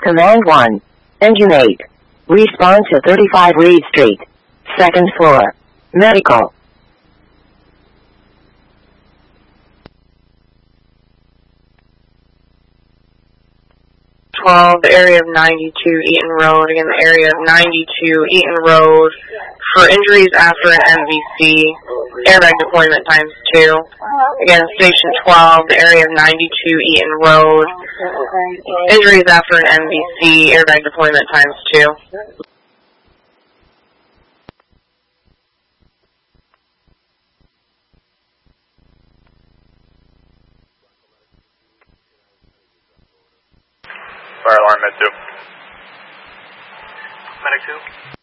Command 1. Engine 8. Respawn to 35 Reed Street. 2nd floor. Medical. 12, the area of 92 Eaton Road. Again, the area of 92 Eaton Road. For injuries after an MVC, airbag deployment times 2. Again, Station 12, the area of 92 Eaton Road. Injuries after an MVC, airbag deployment times 2. Fire alarm, Med 2. Medic 2.